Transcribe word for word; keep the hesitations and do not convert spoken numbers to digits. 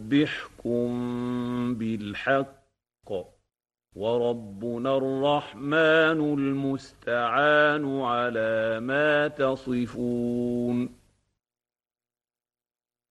يُنَبِّحْكُم بِالْحَقِّ وَرَبُّنَا الرَّحْمَٰنُ الْمُسْتَعَانُ عَلَىٰ مَا تَصِفُونَ